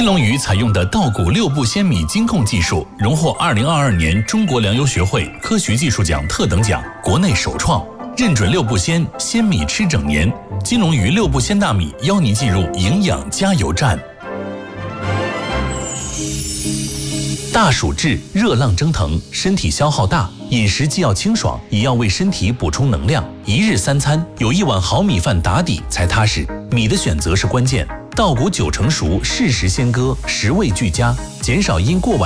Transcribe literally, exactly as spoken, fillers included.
金龙鱼采用的稻谷六步鲜米精控技术，荣获二零二二年中国粮油学会科学技术奖特等奖，国内首创，认准六步鲜，鲜米吃整年。金龙鱼六步鲜大米邀您进入营养加油站。大暑至，热浪蒸腾，身体消耗大，饮食既要清爽，也要为身体补充能量。一日三餐有一碗好米饭打底才踏实。米的选择是关键，稻谷九成熟，适时鲜割，食味俱佳，减少因过晚